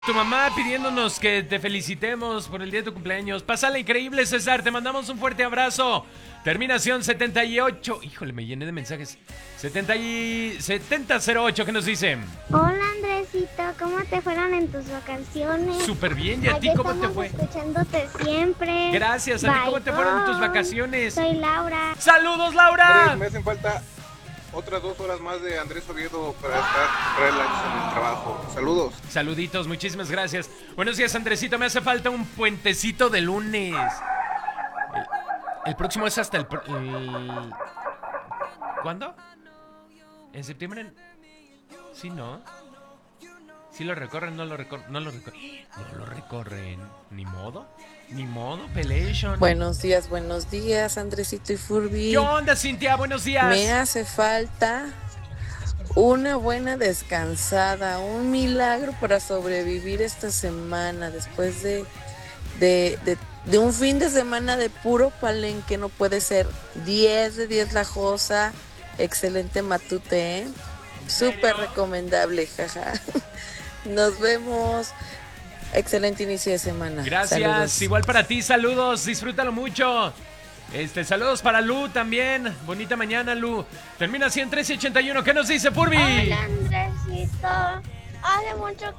Tu mamá pidiéndonos que te felicitemos por el día de tu cumpleaños. Pásala increíble, César. Te mandamos un fuerte abrazo. Terminación 78. Híjole, me llené de mensajes. 7008, ¿qué nos dicen? Hola Andresito, ¿cómo te fueron en tus vacaciones? Súper bien, ¿y a Aquí ti cómo te estamos fue? escuchándote siempre. Gracias, ¿a ti cómo te fueron en tus Bye. vacaciones? Soy Laura. ¡Saludos, Laura! Andrés, me hacen falta otras 2 horas más de Andrés Oviedo para estar relax en el trabajo. Saludos. Saluditos, muchísimas gracias. Buenos días, Andresito. Me hace falta un puentecito de lunes. El próximo es hasta ¿Cuándo? ¿En septiembre? Sí, ¿no? ¿Sí lo recorren? No lo recorren. No lo recorren. Ni modo. Ni modo, Pelation. Buenos días, Andresito y Furby. ¿Qué onda, Cintia? Buenos días. Me hace falta una buena descansada, un milagro para sobrevivir esta semana después de un fin de semana de puro palenque. No puede ser. 10 de 10 la Josa. Excelente matute, ¿eh? Súper recomendable, jaja. Nos vemos. Excelente inicio de semana. Gracias. Saludos. Igual para ti, saludos. Disfrútalo mucho. Saludos para Lu también. Bonita mañana, Lu. Termina 103 y 81. ¿Qué nos dice, Furby? Hola Andresito. Hace mucho